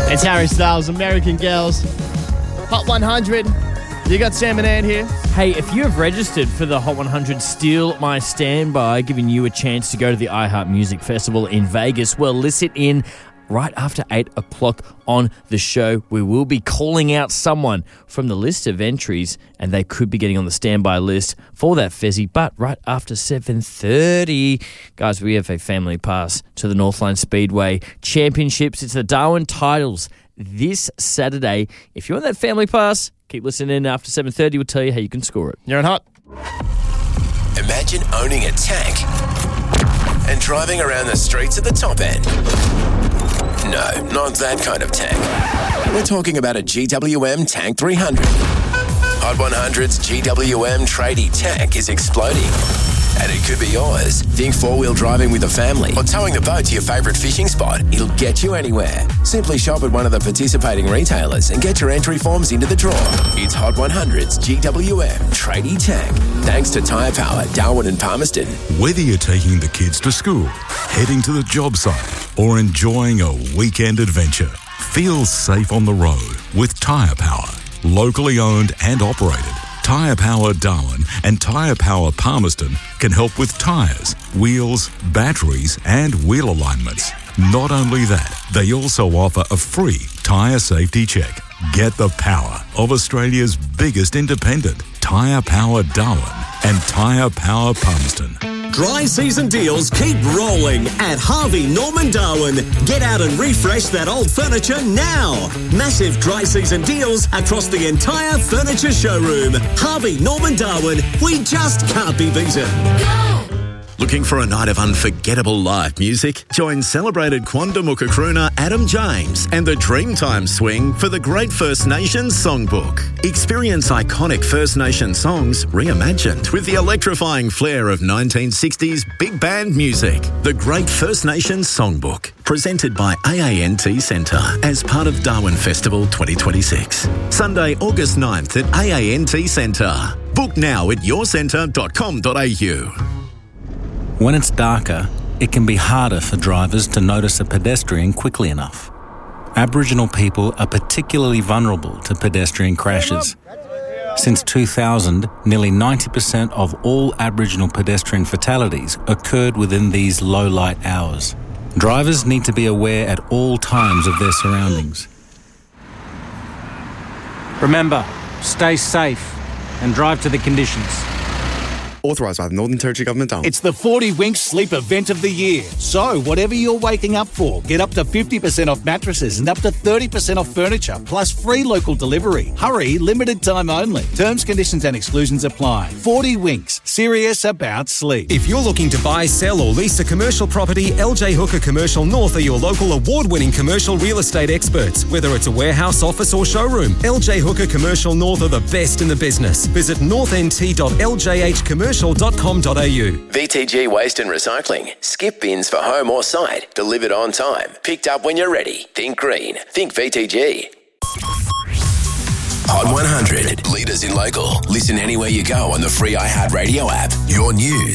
It's Harry Styles, American Girls. Hot 100. You got Sam and Ann here. Hey, if you have registered for the Hot 100 Steal My Standby, giving you a chance to go to the iHeart Music Festival in Vegas, well, listen in right after 8 o'clock on the show. We will be calling out someone from the list of entries, and they could be getting on the standby list for that Fezzy. But right after 7:30, guys, we have a family pass to the Northline Speedway Championships. It's the Darwin Titles this Saturday. If you want that family pass, keep listening in. After 7:30, we'll tell you how you can score it. You're on Hot. Imagine owning a tank and driving around the streets at the top end. No, not that kind of tank. We're talking about a GWM Tank 300. Hot 100's GWM tradie tank is exploding, and it could be yours. Think four-wheel driving with a family or towing the boat to your favourite fishing spot. It'll get you anywhere. Simply shop at one of the participating retailers and get your entry forms into the draw. It's Hot 100's GWM tradie tank, thanks to Tyre Power, Darwin and Palmerston. Whether you're taking the kids to school, heading to the job site, or enjoying a weekend adventure, feel safe on the road with Tyre Power. Locally owned and operated, Tyre Power Darwin and Tyre Power Palmerston can help with tyres, wheels, batteries and wheel alignments. Not only that, they also offer a free tyre safety check. Get the power of Australia's biggest independent, Tyre Power Darwin and Tyre Power Palmerston. Dry season deals keep rolling at Harvey Norman Darwin. Get out and refresh that old furniture now. Massive dry season deals across the entire furniture showroom. Harvey Norman Darwin, we just can't be beaten. Looking for a night of unforgettable live music? Join celebrated Quandamooka crooner Adam James and the Dreamtime Swing for the Great First Nations Songbook. Experience iconic First Nation songs reimagined with the electrifying flair of 1960s big band music. The Great First Nations Songbook, presented by AANT Centre as part of Darwin Festival 2026. Sunday, August 9th at AANT Centre. Book now at yourcentre.com.au. When it's darker, it can be harder for drivers to notice a pedestrian quickly enough. Aboriginal people are particularly vulnerable to pedestrian crashes. Since 2000, nearly 90% of all Aboriginal pedestrian fatalities occurred within these low light hours. Drivers need to be aware at all times of their surroundings. Remember, stay safe and drive to the conditions. Authorised by the Northern Territory Government. It's the 40 Winks Sleep Event of the Year. So, whatever you're waking up for, get up to 50% off mattresses and up to 30% off furniture, plus free local delivery. Hurry, limited time only. Terms, conditions and exclusions apply. 40 Winks, serious about sleep. If you're looking to buy, sell or lease a commercial property, LJ Hooker Commercial North are your local award-winning commercial real estate experts. Whether it's a warehouse, office or showroom, LJ Hooker Commercial North are the best in the business. Visit northnt.ljhcommercial.com.au. VTG Waste and Recycling. Skip bins for home or site. Delivered on time. Picked up when you're ready. Think green. Think VTG. Hot 100. Leaders in local. Listen anywhere you go on the free iHeart Radio app. Your news